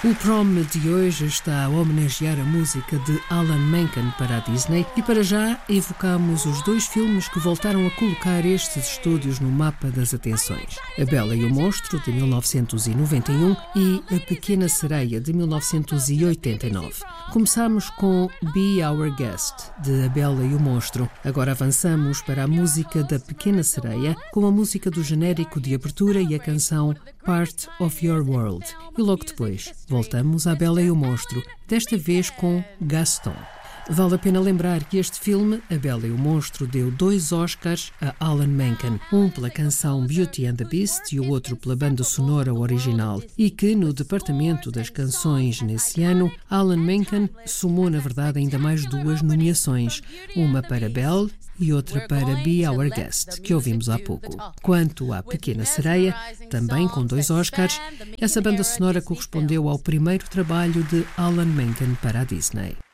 O Prom de hoje está a homenagear a música de Alan Menken para a Disney e para já evocamos os dois filmes que voltaram a colocar estes estúdios no mapa das atenções. A Bela e o Monstro, de 1991 e A Pequena Sereia, de 1989. Começamos com Be Our Guest, de A Bela e o Monstro. Agora avançamos para a música da Pequena Sereia, com a música do genérico de abertura e a canção Part of Your World. E logo depois, voltamos à Bela e o Monstro, desta vez com Gaston. Vale a pena lembrar que este filme, A Bela e o Monstro, deu 2 Oscars a Alan Menken, um pela canção Beauty and the Beast e o outro pela banda sonora original, e que no departamento das canções nesse ano, Alan Menken somou na verdade ainda mais 2 nomeações, uma para Belle e outra para Be Our Guest, que ouvimos há pouco. Quanto à Pequena Sereia, também com 2 Oscars, essa banda sonora correspondeu ao primeiro trabalho de Alan Menken para a Disney.